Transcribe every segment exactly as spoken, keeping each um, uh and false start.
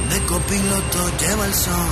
de copiloto lleva el sol.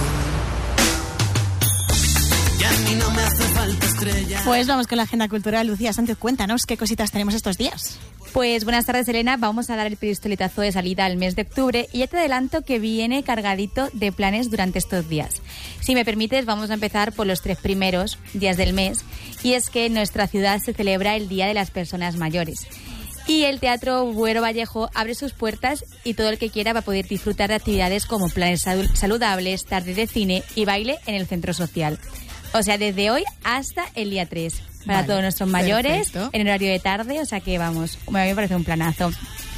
Y a mí no me hace falta estrella. Pues vamos con la agenda cultural. Lucía Sánchez, cuéntanos qué cositas tenemos estos días. Pues buenas tardes, Elena. Vamos a dar el pistoletazo de salida al mes de octubre y ya te adelanto que viene cargadito de planes durante estos días. Si me permites, vamos a empezar por los tres primeros días del mes, y es que en nuestra ciudad se celebra el Día de las Personas Mayores. Y el Teatro Buero Vallejo abre sus puertas y todo el que quiera va a poder disfrutar de actividades como planes saludables, tarde de cine y baile en el centro social. O sea, desde hoy hasta el día tres. Para vale, todos nuestros mayores, perfecto. En horario de tarde, o sea que vamos, a mí me parece un planazo.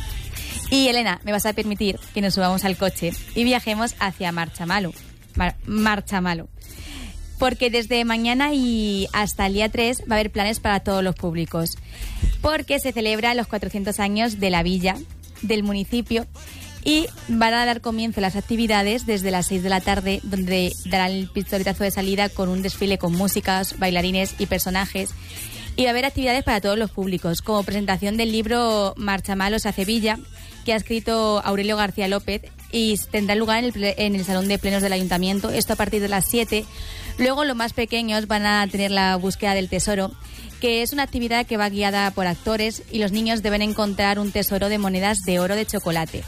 Y Elena, me vas a permitir que nos subamos al coche y viajemos hacia Marchamalo, Mar- Marchamalo. Porque desde mañana y hasta el día tres va a haber planes para todos los públicos. Porque se celebran los cuatrocientos años de la villa, del municipio, y van a dar comienzo las actividades desde las seis de la tarde, donde darán el pistoletazo de salida con un desfile con músicas, bailarines y personajes. Y va a haber actividades para todos los públicos, como presentación del libro Marchamalos a Sevilla, que ha escrito Aurelio García López, y tendrá lugar en el, ple- en el Salón de Plenos del Ayuntamiento, esto a partir de las siete. Luego los más pequeños van a tener la búsqueda del tesoro, que es una actividad que va guiada por actores, y los niños deben encontrar un tesoro de monedas de oro de chocolate.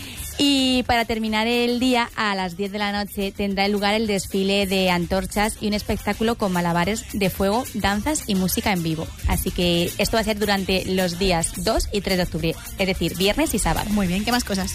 Y para terminar el día, a las diez de la noche, tendrá lugar el desfile de antorchas y un espectáculo con malabares de fuego, danzas y música en vivo. Así que esto va a ser durante los días dos y tres de octubre, es decir, viernes y sábado. Muy bien, ¿qué más cosas?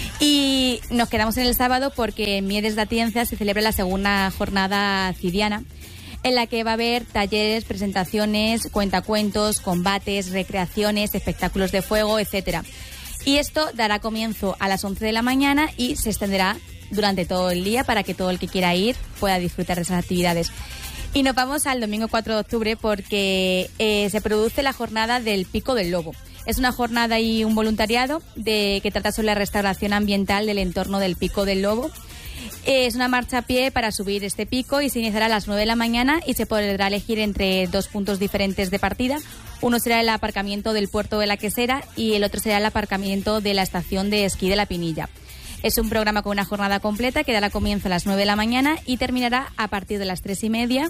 Y nos quedamos en el sábado porque en Mieres de Atienza se celebra la segunda jornada cidiana, en la que va a haber talleres, presentaciones, cuentacuentos, combates, recreaciones, espectáculos de fuego, etcétera. Y esto dará comienzo a las once de la mañana y se extenderá durante todo el día para que todo el que quiera ir pueda disfrutar de esas actividades. Y nos vamos al domingo cuatro de octubre porque eh, se produce la jornada del Pico del Lobo. Es una jornada y un voluntariado de que trata sobre la restauración ambiental del entorno del Pico del Lobo. Es una marcha a pie para subir este pico y se iniciará a las nueve de la mañana y se podrá elegir entre dos puntos diferentes de partida. Uno será el aparcamiento del puerto de la Quesera y el otro será el aparcamiento de la estación de esquí de La Pinilla. Es un programa con una jornada completa que dará comienzo a las nueve de la mañana y terminará a partir de las tres y media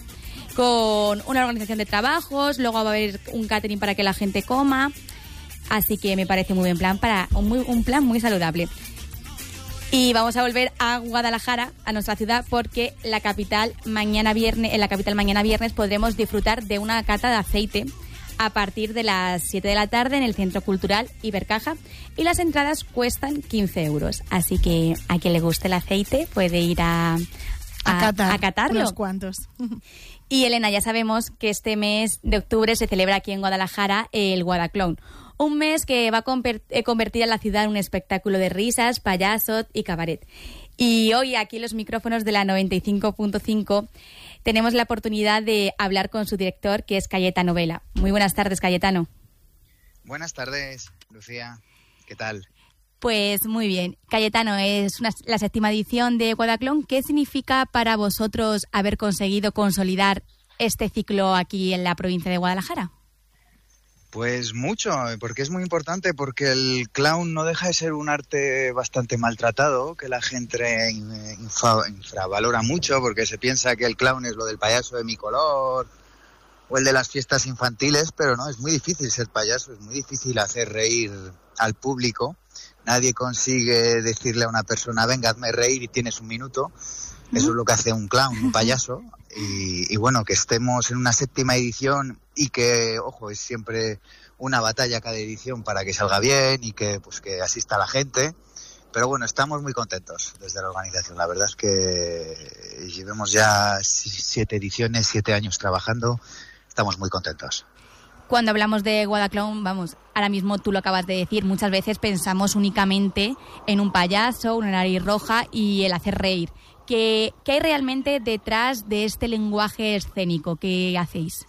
con una organización de trabajos. Luego va a haber un catering para que la gente coma. Así que me parece muy buen plan, para un, muy, un plan muy saludable. Y vamos a volver a Guadalajara, a nuestra ciudad, porque la capital mañana viernes, en la capital mañana viernes podremos disfrutar de una cata de aceite a partir de las siete de la tarde en el Centro Cultural Ibercaja, y las entradas cuestan quince euros. Así que a quien le guste el aceite puede ir a, a, a, catar, a catarlo. Unos cuantos. Y Elena, ya sabemos que este mes de octubre se celebra aquí en Guadalajara el Guadaclown. Un mes que va a convertir a la ciudad en un espectáculo de risas, payasos y cabaret. Y hoy aquí en los micrófonos de la noventa y cinco punto cinco tenemos la oportunidad de hablar con su director, que es Cayetano Vela. Muy buenas tardes, Cayetano. Buenas tardes, Lucía. ¿Qué tal? Pues muy bien. Cayetano, es una, la séptima edición de Guadaclown. ¿Qué significa para vosotros haber conseguido consolidar este ciclo aquí en la provincia de Guadalajara? Pues mucho, porque es muy importante, porque el clown no deja de ser un arte bastante maltratado, que la gente infra, infravalora mucho, porque se piensa que el clown es lo del payaso de mi color o el de las fiestas infantiles, pero no, es muy difícil ser payaso, es muy difícil hacer reír al público. Nadie consigue decirle a una persona, venga, hazme reír y tienes un minuto. Eso es lo que hace un clown, un payaso. Y, y bueno, que estemos en una séptima edición y que, ojo, es siempre una batalla cada edición para que salga bien y que pues que asista la gente. Pero bueno, estamos muy contentos desde la organización. La verdad es que llevamos ya siete ediciones, siete años trabajando. Estamos muy contentos. Cuando hablamos de Guadaclown, vamos, ahora mismo tú lo acabas de decir, muchas veces pensamos únicamente en un payaso, una nariz roja y el hacer reír. ¿Qué, qué hay realmente detrás de este lenguaje escénico que hacéis?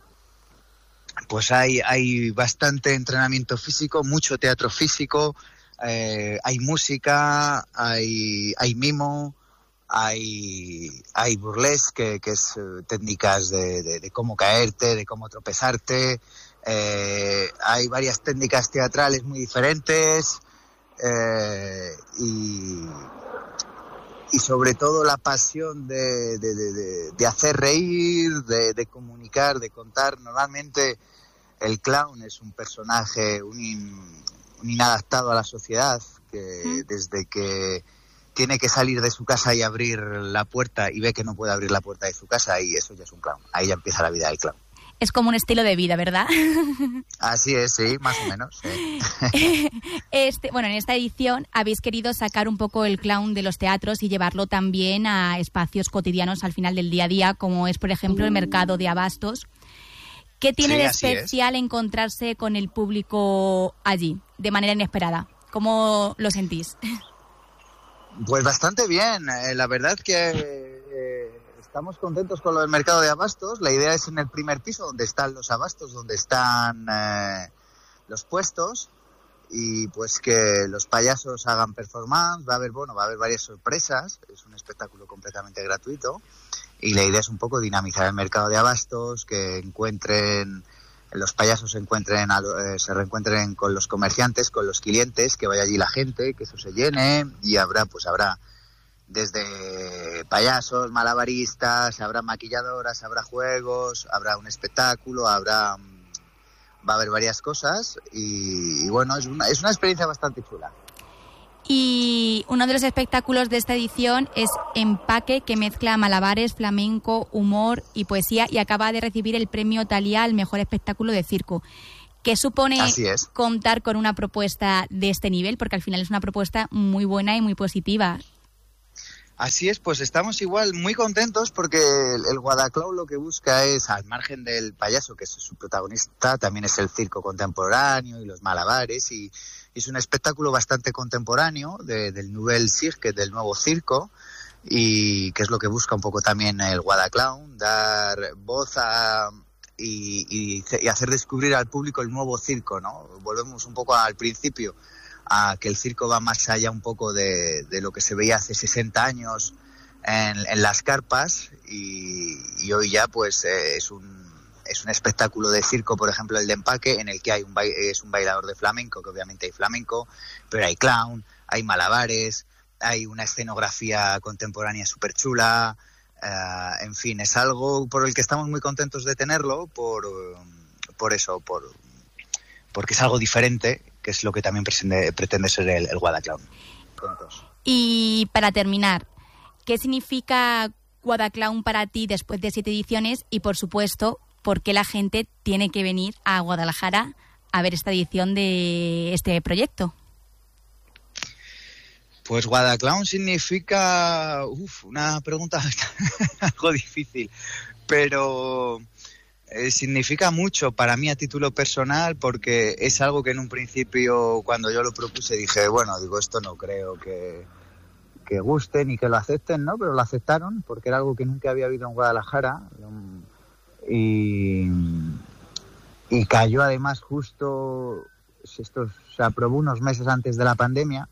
Pues hay, hay bastante entrenamiento físico, mucho teatro físico, eh, hay música, hay, hay mimo, hay, hay burlesque, que, que es eh, técnicas de, de, de cómo caerte, de cómo tropezarte, eh, hay varias técnicas teatrales muy diferentes, eh, y... y sobre todo la pasión de, de, de, de, de hacer reír, de, de comunicar, de contar. Normalmente el clown es un personaje, un, in, un inadaptado a la sociedad, que ¿Mm? desde que tiene que salir de su casa y abrir la puerta y ve que no puede abrir la puerta de su casa, y eso ya es un clown. Ahí ya empieza la vida del clown. Es como un estilo de vida, ¿verdad? Así es, sí, más o menos. Sí. Este, bueno, en esta edición habéis querido sacar un poco el clown de los teatros y llevarlo también a espacios cotidianos al final del día a día, como es, por ejemplo, el mercado de abastos. ¿Qué tiene sí, de especial es. encontrarse con el público allí, de manera inesperada? ¿Cómo lo sentís? Pues bastante bien. Eh, la verdad que... Eh, Estamos contentos con lo del mercado de abastos. La idea es en el primer piso, donde están los abastos, donde están eh, los puestos, y pues que los payasos hagan performance. Va a haber, bueno, va a haber varias sorpresas. Es un espectáculo completamente gratuito y la idea es un poco dinamizar el mercado de abastos, que encuentren los payasos se encuentren eh, se reencuentren con los comerciantes, con los clientes, que vaya allí la gente, que eso se llene, y habrá pues habrá desde payasos, malabaristas, habrá maquilladoras, habrá juegos, habrá un espectáculo, habrá va a haber varias cosas y, y bueno, es una, es una experiencia bastante chula. Y uno de los espectáculos de esta edición es Empaque, que mezcla malabares, flamenco, humor y poesía, y acaba de recibir el premio Thalía al mejor espectáculo de circo. ¿Qué supone contar con una propuesta de este nivel? Porque al final es una propuesta muy buena y muy positiva. Así es, pues estamos igual muy contentos porque el, el Guadaclown lo que busca es, al margen del payaso, que es su protagonista, también es el circo contemporáneo y los malabares, y, y es un espectáculo bastante contemporáneo de, del Nouvelle Cirque, del nuevo circo, y que es lo que busca un poco también el Guadaclown, dar voz a... Y, y, y hacer descubrir al público el nuevo circo, ¿no? Volvemos un poco al principio, a que el circo va más allá un poco de, de lo que se veía hace sesenta años en, en las carpas, y, y hoy ya pues eh, es un es un espectáculo de circo, por ejemplo el de Empaque, en el que hay un ba- es un bailador de flamenco, que obviamente hay flamenco, pero hay clown, hay malabares, hay una escenografía contemporánea súper chula, uh, en fin, es algo por el que estamos muy contentos de tenerlo, por, por eso, por porque es algo diferente, que es lo que también pretende, pretende ser el, el Guadaclown. Y para terminar, ¿qué significa Guadaclown para ti después de siete ediciones? Y por supuesto, ¿por qué la gente tiene que venir a Guadalajara a ver esta edición de este proyecto? Pues Guadaclown significa... Uf, una pregunta algo difícil, pero... Eh, significa mucho para mí a título personal, porque es algo que en un principio, cuando yo lo propuse, dije, bueno, digo, esto no creo que, que guste ni que lo acepten, ¿no? Pero lo aceptaron porque era algo que nunca había habido en Guadalajara, y, y cayó además justo, esto se aprobó unos meses antes de la pandemia.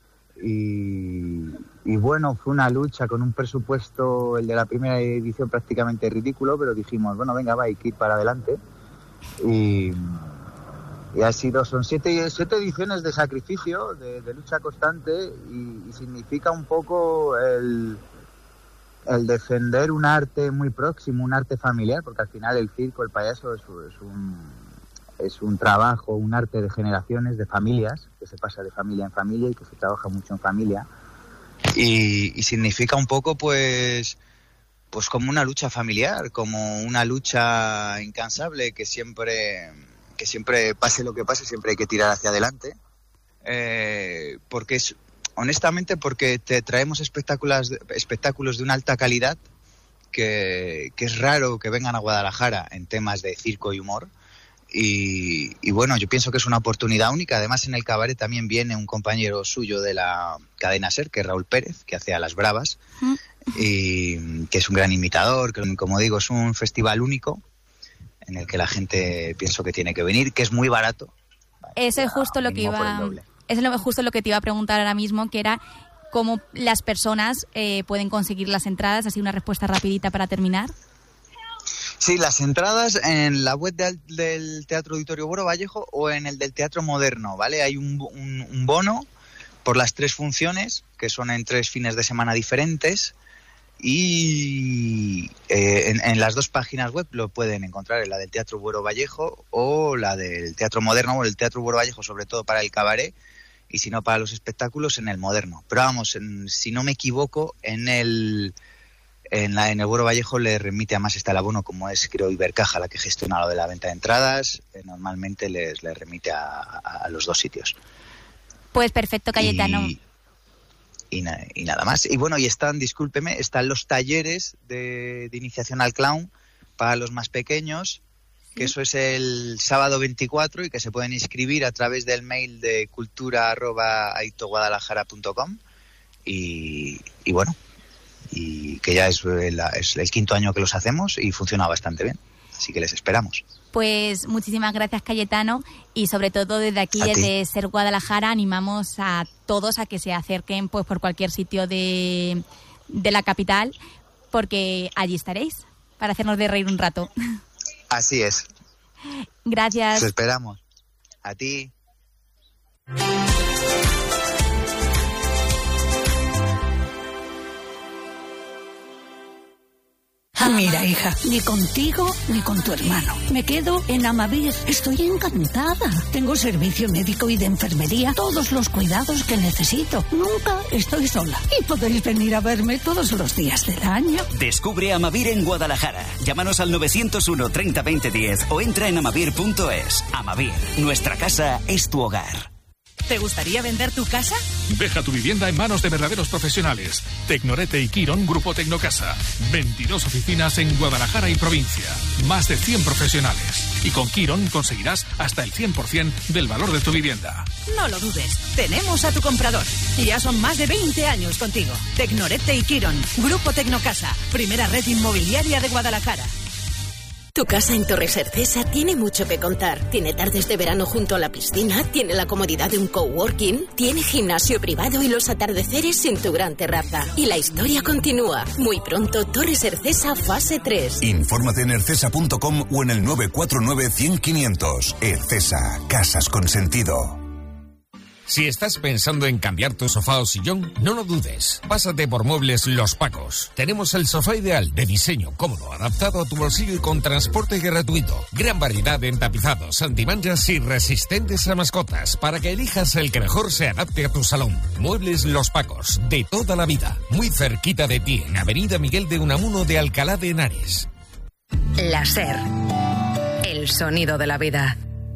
Y, y bueno, fue una lucha con un presupuesto, el de la primera edición, prácticamente ridículo, pero dijimos, bueno, venga, va, hay que ir para adelante. Y, y ha sido, son siete, siete ediciones de sacrificio, de, de lucha constante, y, y significa un poco el, el defender un arte muy próximo, un arte familiar, porque al final el circo, el payaso es, es un... es un trabajo, un arte de generaciones, de familias, que se pasa de familia en familia y que se trabaja mucho en familia. Y, y significa un poco, pues, pues como una lucha familiar, como una lucha incansable, que siempre, que siempre pase lo que pase, siempre hay que tirar hacia adelante. Eh, porque es, honestamente, porque te traemos espectáculos, espectáculos de una alta calidad, que, que es raro que vengan a Guadalajara en temas de circo y humor. Y, y bueno, yo pienso que es una oportunidad única. Además, en el cabaret también viene un compañero suyo de la cadena SER, que es Raúl Pérez, que hace a las bravas, ¿Mm? Y que es un gran imitador, que como digo, es un festival único en el que la gente pienso que tiene que venir, que es muy barato. Eso es justo lo que iba, eso es justo lo que te iba a preguntar ahora mismo, que era cómo las personas eh, pueden conseguir las entradas. Así una respuesta rapidita para terminar. Sí, las entradas en la web del, del Teatro Auditorio Boro Vallejo o en el del Teatro Moderno, ¿vale? Hay un, un, un bono por las tres funciones, que son en tres fines de semana diferentes, y eh, en, en las dos páginas web lo pueden encontrar, en la del Teatro Buero Vallejo o la del Teatro Moderno, o el Teatro Buero Vallejo sobre todo para el cabaret, y si no para los espectáculos en el Moderno. Pero vamos, en, si no me equivoco, en el en, la, en el Buero Vallejo le remite a más está el abono, como es creo Ibercaja la que gestiona lo de la venta de entradas, eh, normalmente les, les remite a, a, a los dos sitios. Pues perfecto, Cayetano. Y, y, na, y nada más. Y bueno, y están, discúlpeme, están los talleres de, de iniciación al clown para los más pequeños, que eso es el sábado veinticuatro y que se pueden inscribir a través del mail de cultura arroba aitoguadalajara punto com y, y bueno, y que ya es el, es el quinto año que los hacemos y funciona bastante bien, así que les esperamos. Pues muchísimas gracias, Cayetano, y sobre todo desde aquí, desde Ser Guadalajara, animamos a todos a que se acerquen pues por cualquier sitio de, de la capital, porque allí estaréis para hacernos de reír un rato. Así es. Gracias. Os esperamos. A ti. Mira, hija, ni contigo ni con tu hermano. Me quedo en Amavir. Estoy encantada. Tengo servicio médico y de enfermería, todos los cuidados que necesito. Nunca estoy sola. Y podéis venir a verme todos los días del año. Descubre Amavir en Guadalajara. Llámanos al nueve cero uno, treinta, veinte, diez o entra en amavir punto es. Amavir, nuestra casa es tu hogar. ¿Te gustaría vender tu casa? Deja tu vivienda en manos de verdaderos profesionales. Tecnorete y Quirón, Grupo Tecnocasa. veintidós oficinas en Guadalajara y provincia. Más de cien profesionales. Y con Quirón conseguirás hasta el cien por ciento del valor de tu vivienda. No lo dudes. Tenemos a tu comprador. Ya son más de veinte años contigo. Tecnorete y Quirón, Grupo Tecnocasa. Primera red inmobiliaria de Guadalajara. Tu casa en Torres Cercesa tiene mucho que contar. Tiene tardes de verano junto a la piscina, tiene la comodidad de un coworking, tiene gimnasio privado y los atardeceres en tu gran terraza. Y la historia continúa. Muy pronto, Torres Cercesa fase tres. Infórmate en ercesa punto com o en el nueve cuatro nueve, cien, quinientos. Ercesa, casas con sentido. Si estás pensando en cambiar tu sofá o sillón, no lo dudes. Pásate por Muebles Los Pacos. Tenemos el sofá ideal, de diseño cómodo, adaptado a tu bolsillo y con transporte gratuito. Gran variedad en tapizados, antimanchas y resistentes a mascotas, para que elijas el que mejor se adapte a tu salón. Muebles Los Pacos, de toda la vida. Muy cerquita de ti, en Avenida Miguel de Unamuno de Alcalá de Henares. La SER. El sonido de la vida.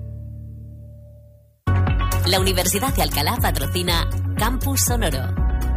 La Universidad de Alcalá patrocina Campus Sonoro.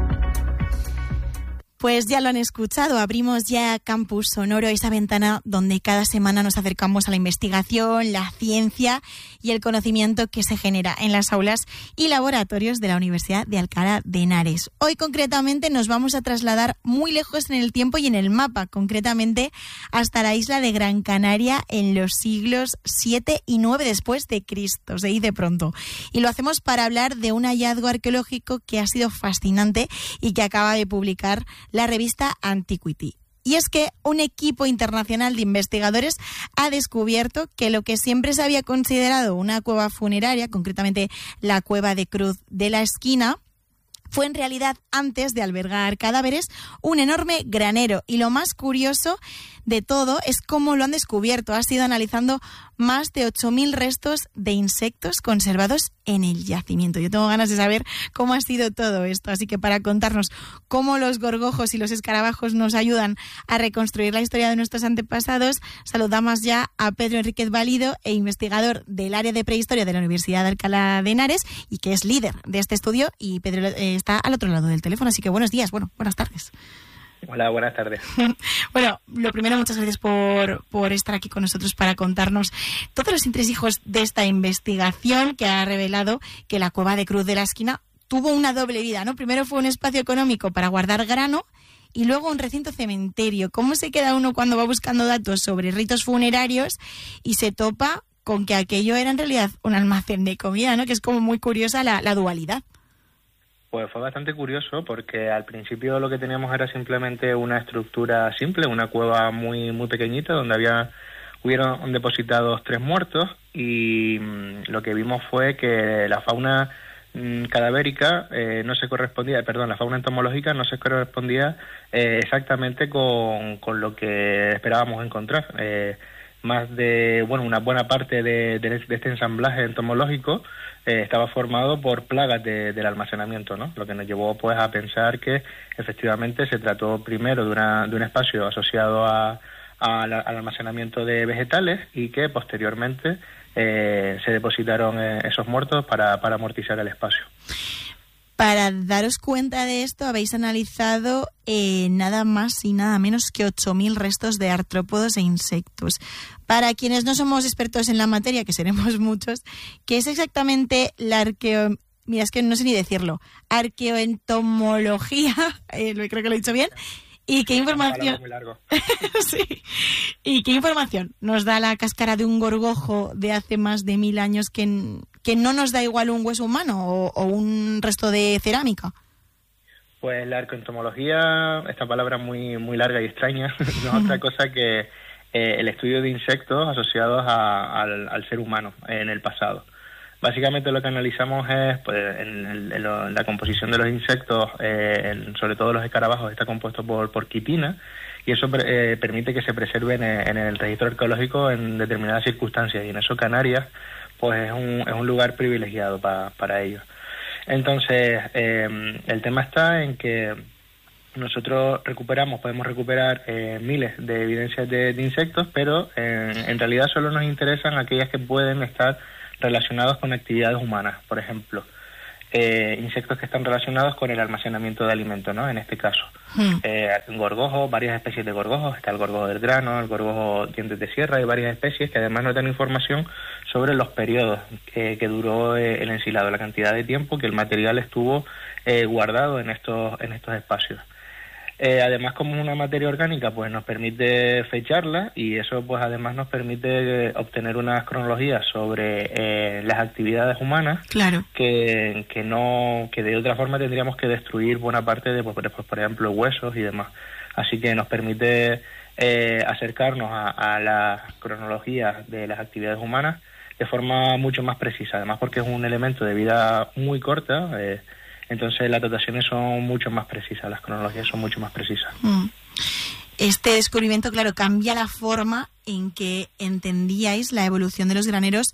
Pues ya lo han escuchado, abrimos ya Campus Sonoro, esa ventana donde cada semana nos acercamos a la investigación, la ciencia y el conocimiento que se genera en las aulas y laboratorios de la Universidad de Alcalá de Henares. Hoy concretamente nos vamos a trasladar muy lejos en el tiempo y en el mapa, concretamente hasta la isla de Gran Canaria en los siglos siete y nueve después de Cristo, se dice pronto. Y lo hacemos para hablar de un hallazgo arqueológico que ha sido fascinante y que acaba de publicar la revista Antiquity. Y es que un equipo internacional de investigadores ha descubierto que lo que siempre se había considerado una cueva funeraria, concretamente la Cueva de Cruz de la Esquina, fue en realidad, antes de albergar cadáveres, un enorme granero. Y lo más curioso de todo es cómo lo han descubierto. Ha sido analizando más de ocho mil restos de insectos conservados en el yacimiento. Yo tengo ganas de saber cómo ha sido todo esto. Así que para contarnos cómo los gorgojos y los escarabajos nos ayudan a reconstruir la historia de nuestros antepasados, saludamos ya a Pedro Enríquez Valido, e investigador del área de prehistoria de la Universidad de Alcalá de Henares y que es líder de este estudio. Y Pedro eh, está al otro lado del teléfono, así que buenos días, bueno, buenas tardes. Hola, buenas tardes. Bueno, lo primero, muchas gracias por, por estar aquí con nosotros para contarnos todos los entresijos de esta investigación que ha revelado que la Cueva de Cruz de la Esquina tuvo una doble vida, ¿no? Primero fue un espacio económico para guardar grano y luego un recinto cementerio. ¿Cómo se queda uno cuando va buscando datos sobre ritos funerarios y se topa con que aquello era en realidad un almacén de comida, ¿no? Que es como muy curiosa la, la dualidad. Pues fue bastante curioso porque al principio lo que teníamos era simplemente una estructura simple, una cueva muy muy pequeñita donde había hubieron depositados tres muertos y mmm, lo que vimos fue que la fauna mm, cadavérica eh, no se correspondía, perdón, la fauna entomológica no se correspondía eh, exactamente con, con lo que esperábamos encontrar. Eh, más de, bueno, una buena parte de, de, de este ensamblaje entomológico eh, estaba formado por plagas de, del almacenamiento, ¿no? Lo que nos llevó pues a pensar que efectivamente se trató primero de, una, de un espacio asociado a, a, al almacenamiento de vegetales y que posteriormente eh, se depositaron eh, esos muertos para, para amortizar el espacio. Para daros cuenta de esto, habéis analizado eh, nada más y nada menos que ocho mil restos de artrópodos e insectos. Para quienes no somos expertos en la materia, que seremos muchos, ¿qué es exactamente la arqueo... Mira, es que no sé ni decirlo. Arqueoentomología, eh, creo que lo he dicho bien. ¿Y qué información? Muy largo. Sí. ¿Y qué información nos da la cáscara de un gorgojo de hace más de mil años que, que no nos da igual un hueso humano o, o un resto de cerámica? Pues la arqueoentomología, esta palabra muy muy larga y extraña, no es otra cosa que eh, el estudio de insectos asociados a, al, al ser humano en el pasado. Básicamente lo que analizamos es, pues, en, el, en, lo, en la composición de los insectos, eh, en, sobre todo los escarabajos, está compuesto por, por quitina, y eso eh, permite que se preserven en, en el registro arqueológico en determinadas circunstancias, y en eso Canarias pues es un, es un lugar privilegiado pa, para ello. Entonces, eh, el tema está en que nosotros recuperamos, podemos recuperar eh, miles de evidencias de, de insectos, pero eh, en realidad solo nos interesan aquellas que pueden estar relacionados con actividades humanas, por ejemplo, eh, insectos que están relacionados con el almacenamiento de alimentos, ¿no? En este caso, hmm. eh, gorgojos, varias especies de gorgojos, está el gorgojo del grano, el gorgojo dientes de sierra, hay varias especies que además nos dan información sobre los periodos que, que duró eh, el ensilado, la cantidad de tiempo que el material estuvo eh, guardado en estos en estos espacios. Eh, además, como es una materia orgánica, pues nos permite fecharla, y eso pues además nos permite obtener unas cronologías sobre eh, las actividades humanas, claro, que, que no que de otra forma tendríamos que destruir buena parte de, pues, por ejemplo, huesos y demás. Así que nos permite eh, acercarnos a, a la cronología de las actividades humanas de forma mucho más precisa, además porque es un elemento de vida muy corta. eh, Entonces las dataciones son mucho más precisas, las cronologías son mucho más precisas. Este descubrimiento, claro, cambia la forma en que entendíais la evolución de los graneros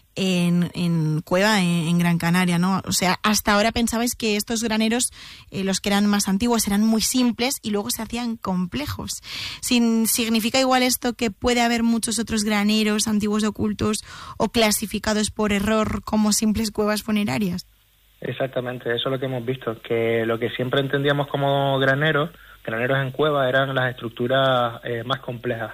en, en Cueva, en, en Gran Canaria, ¿no? O sea, hasta ahora pensabais que estos graneros, eh, los que eran más antiguos, eran muy simples y luego se hacían complejos. Sin, ¿Significa igual esto que puede haber muchos otros graneros antiguos ocultos o clasificados por error como simples cuevas funerarias? Exactamente, eso es lo que hemos visto, que lo que siempre entendíamos como graneros, graneros en cueva, eran las estructuras eh, más complejas,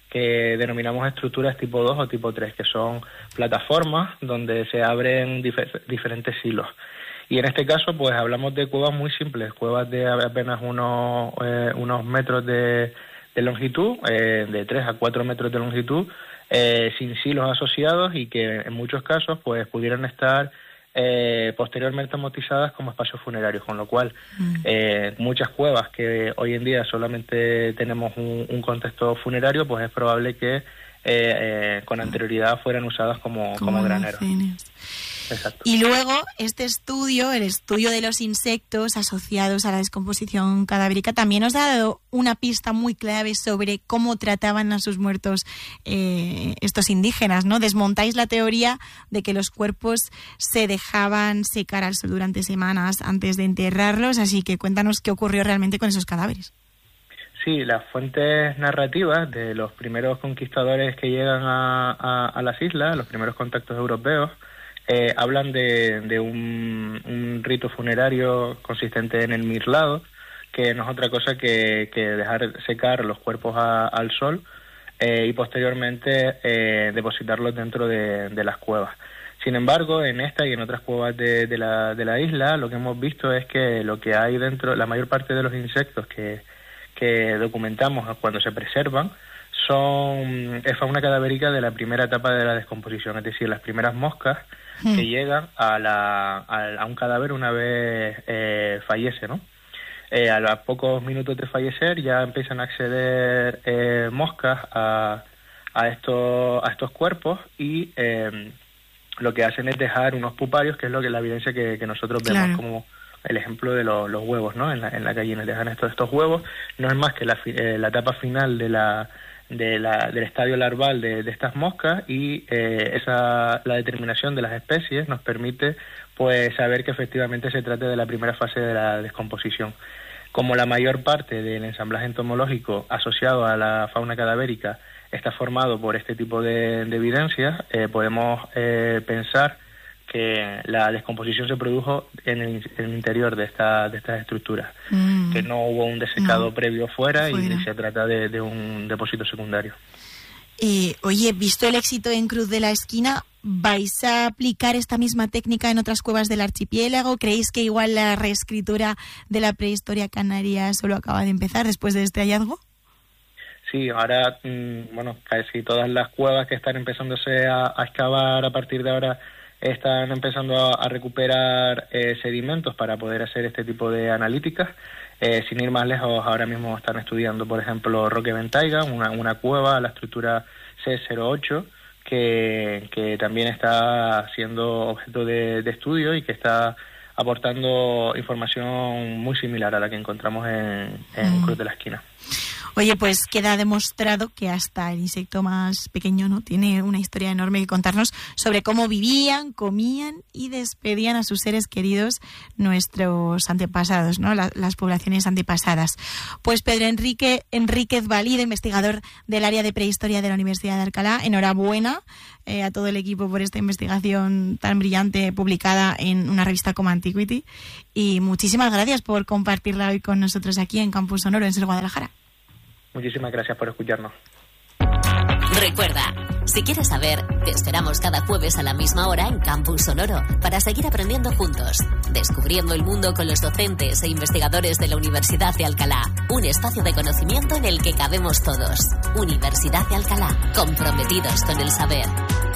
que denominamos estructuras tipo dos o tipo tres, que son plataformas donde se abren difer- diferentes silos. Y en este caso, pues hablamos de cuevas muy simples, cuevas de apenas unos, eh, unos metros de, de longitud, eh, de tres a cuatro metros de longitud, eh, sin silos asociados, y que en muchos casos pues pudieran estar Eh, posteriormente amortizadas como espacios funerarios, con lo cual eh, muchas cuevas que hoy en día solamente tenemos un, un contexto funerario, pues es probable que eh, eh, con anterioridad fueran usadas como, como, como graneros. Exacto. Y luego este estudio, el estudio de los insectos asociados a la descomposición cadavérica, también nos ha dado una pista muy clave sobre cómo trataban a sus muertos eh, estos indígenas, ¿no? Desmontáis la teoría de que los cuerpos se dejaban secar al sol durante semanas antes de enterrarlos, así que cuéntanos qué ocurrió realmente con esos cadáveres. Sí, las fuentes narrativas de los primeros conquistadores que llegan a, a, a las islas, los primeros contactos europeos, Eh, hablan de, de un, un rito funerario consistente en el mirlado, que no es otra cosa que, que dejar secar los cuerpos a, al sol eh, y posteriormente eh, depositarlos dentro de, de las cuevas. Sin embargo, en esta y en otras cuevas de, de, la, de la isla, lo que hemos visto es que lo que hay dentro, la mayor parte de los insectos que, que documentamos cuando se preservan, son es fauna cadavérica de la primera etapa de la descomposición, es decir, las primeras moscas que llegan a, la, a, a un cadáver una vez eh, fallece, ¿no? Eh, a los pocos minutos de fallecer ya empiezan a acceder eh, moscas a, a, estos, a estos cuerpos y eh, lo que hacen es dejar unos puparios, que es lo que la evidencia que, que nosotros vemos claro. como el ejemplo de lo, los huevos, ¿no? En la, en la gallina dejan estos, estos huevos, no es más que la, eh, la etapa final de la, de la, del estadio larval de, de estas moscas, y eh, esa la determinación de las especies nos permite pues saber que efectivamente se trata de la primera fase de la descomposición. Como la mayor parte del ensamblaje entomológico asociado a la fauna cadavérica está formado por este tipo de, de evidencias, eh, podemos eh, pensar que la descomposición se produjo en el, en el interior de, esta, de estas estructuras, mm. que no hubo un desecado no. previo fuera, fuera y se trata de, de un depósito secundario. Eh, oye, visto el éxito en Cruz de la Esquina, ¿vais a aplicar esta misma técnica en otras cuevas del archipiélago? ¿Creéis que igual la reescritura de la prehistoria canaria solo acaba de empezar después de este hallazgo? Sí, ahora, mmm, bueno, casi todas las cuevas que están empezándose a, a excavar a partir de ahora están empezando a, a recuperar eh, sedimentos para poder hacer este tipo de analíticas. Eh, sin ir más lejos, ahora mismo están estudiando, por ejemplo, Roque Ventaiga, una, una cueva, la estructura C cero ocho, que, que también está siendo objeto de, de estudio y que está aportando información muy similar a la que encontramos en, en mm. Cruz de la Esquina. Oye, pues queda demostrado que hasta el insecto más pequeño, ¿no?, tiene una historia enorme que contarnos sobre cómo vivían, comían y despedían a sus seres queridos nuestros antepasados, ¿no?, la, las poblaciones antepasadas. Pues Pedro Enrique Enríquez Valido, investigador del área de prehistoria de la Universidad de Alcalá, enhorabuena eh, a todo el equipo por esta investigación tan brillante publicada en una revista como Antiquity, y muchísimas gracias por compartirla hoy con nosotros aquí en Campus Sonoro, en SER Guadalajara. Muchísimas gracias por escucharnos. Recuerda, si quieres saber, te esperamos cada jueves a la misma hora en Campus Sonoro para seguir aprendiendo juntos, descubriendo el mundo con los docentes e investigadores de la Universidad de Alcalá. Un espacio de conocimiento en el que cabemos todos. Universidad de Alcalá, comprometidos con el saber.